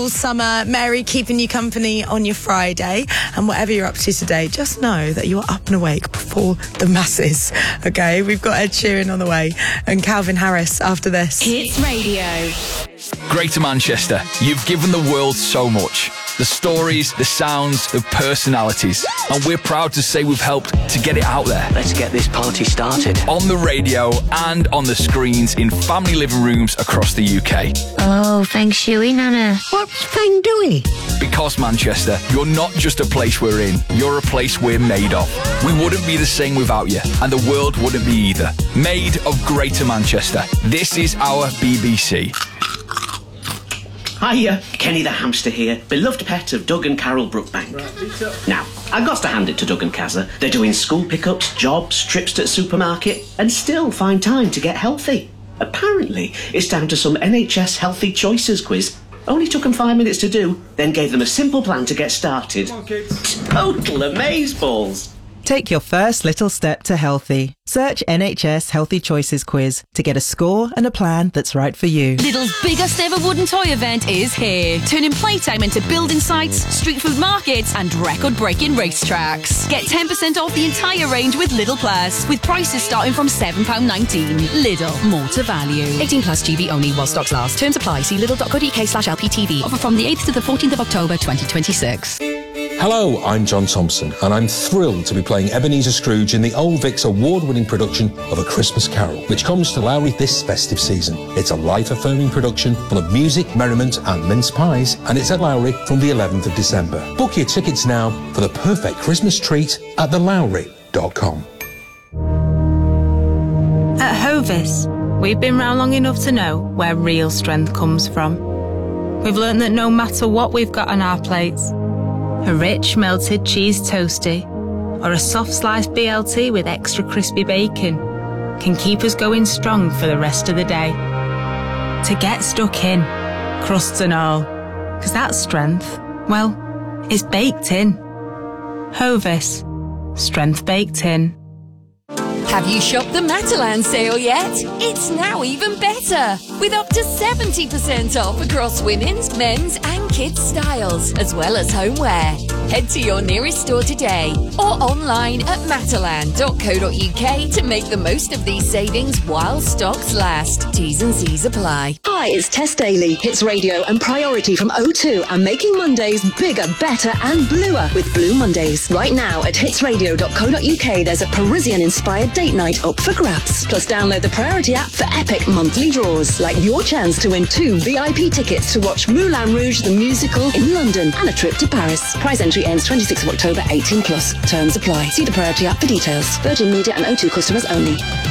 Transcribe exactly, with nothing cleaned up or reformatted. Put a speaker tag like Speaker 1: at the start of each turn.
Speaker 1: all summer. Mary keeping you company on your Friday. And whatever you're up to today, just know that you're up and awake before the masses. Okay, we've got Ed Sheeran on the way and Calvin Harris after this.
Speaker 2: Hits Radio.
Speaker 3: Greater Manchester, you've given the world so much. The stories, the sounds, the personalities. And we're proud to say we've helped to get it out there.
Speaker 4: Let's get this party started.
Speaker 3: On the radio and on the screens in family living rooms across the U K.
Speaker 5: Oh, Feng Shui, Nana.
Speaker 6: What's Feng Shui?
Speaker 3: Because Manchester, you're not just a place we're in, you're a place we're made of. We wouldn't be the same without you, and the world wouldn't be either. Made of Greater Manchester. This is our B B C.
Speaker 4: Hiya, Kenny the hamster here, beloved pet of Doug and Carol Brookbank. Right, now, I've got to hand it to Doug and Kazza. They're doing school pickups, jobs, trips to the supermarket, and still find time to get healthy. Apparently, it's down to some N H S Healthy Choices quiz. Only took them five minutes to do, then gave them a simple plan to get started. Come on, kids. Total amazeballs.
Speaker 7: Take your first little step to healthy. Search N H S Healthy Choices Quiz to get a score and a plan that's right for you.
Speaker 2: Lidl's biggest ever wooden toy event is here, turning playtime into building sites, street food markets and record-breaking racetracks. Get ten percent off the entire range with Lidl Plus, with prices starting from seven pounds nineteen. Lidl, more to value. eighteen plus G B only while stocks last. Terms apply. See lidl.co.uk slash LPTV. Offer from the eighth to the fourteenth of October twenty twenty-six.
Speaker 8: Hello, I'm John Thompson, and I'm thrilled to be playing Ebenezer Scrooge in the Old Vics award-winning production of A Christmas Carol, which comes to Lowry this festive season. It's a life-affirming production full of music, merriment and mince pies, and it's at Lowry from the eleventh of December. Book your tickets now for the perfect Christmas treat at the lowry dot com.
Speaker 9: At Hovis, we've been round long enough to know where real strength comes from. We've learned that no matter what we've got on our plates, a rich melted cheese toastie or a soft sliced B L T with extra crispy bacon can keep us going strong for the rest of the day. To get stuck in, crusts and all, because that strength, well, is baked in. Hovis, strength baked in.
Speaker 2: Have you shopped the Matalan sale yet? It's now even better, with up to seventy percent off across women's, men's and kids' styles, as well as homeware. Head to your nearest store today or online at matalan dot co dot uk to make the most of these savings while stocks last. T's and C's apply.
Speaker 10: Hi, it's Tess Daly, Hits Radio and Priority from O two, and making Mondays bigger, better and bluer with Blue Mondays. Right now at hits radio dot co dot uk there's a Parisian-inspired date night up for grabs. Plus download the Priority app for epic monthly draws, like your chance to win two V I P tickets to watch Moulin Rouge the musical in London and a trip to Paris. Prize entry ends twenty-sixth of October, eighteen plus. Terms apply. See the Priority app for details. Virgin Media and O two customers only.